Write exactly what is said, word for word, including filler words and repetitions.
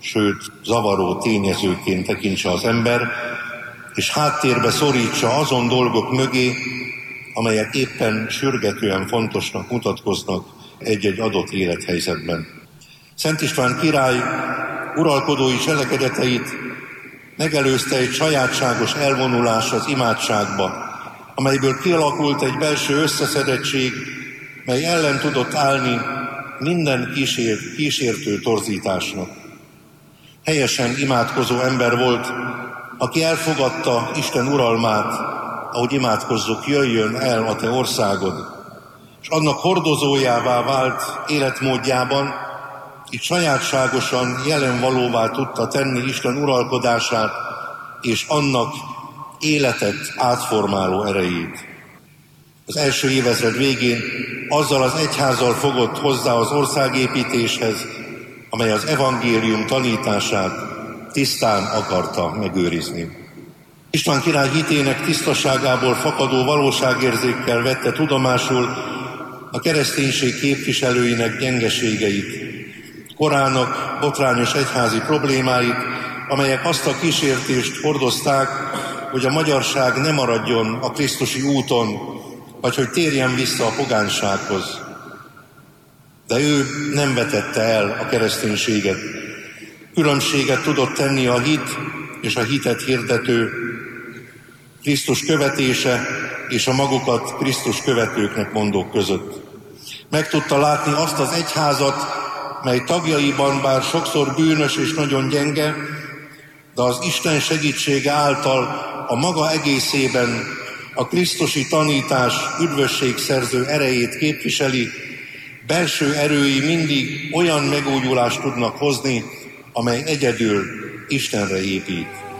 sőt zavaró tényezőként tekintse az ember, és háttérbe szorítsa azon dolgok mögé, amelyek éppen sürgetően fontosnak mutatkoznak egy-egy adott élethelyzetben. Szent István király uralkodói cselekedeteit megelőzte egy sajátságos elvonulás az imádságba, amelyből kialakult egy belső összeszedettség, mely ellen tudott állni minden kísért, kísértő torzításnak. Helyesen imádkozó ember volt, aki elfogadta Isten uralmát, ahogy imádkozzuk, jöjjön el a te országod, és annak hordozójává vált életmódjában, így sajátságosan jelenvalóvá tudta tenni Isten uralkodását és annak életet átformáló erejét. Az első évezred végén azzal az egyházzal fogott hozzá az országépítéshez, amely az evangélium tanítását tisztán akarta megőrizni. István király hitének tisztaságából fakadó valóságérzékkel vette tudomásul a kereszténység képviselőinek gyengeségeit, korának botrányos egyházi problémáit, amelyek azt a kísértést hordozták, hogy a magyarság ne maradjon a krisztusi úton, vagy hogy térjen vissza a pogánysághoz. De ő nem vetette el a kereszténységet. Különbséget tudott tenni a hit és a hitet hirdető, Krisztus követése és a magukat Krisztus követőknek mondók között. Meg tudta látni azt az egyházat, mely tagjaiban bár sokszor bűnös és nagyon gyenge, de az Isten segítsége által a maga egészében a krisztusi tanítás üdvösségszerző erejét képviseli, belső erői mindig olyan megújulást tudnak hozni, amely egyedül Istenre épít.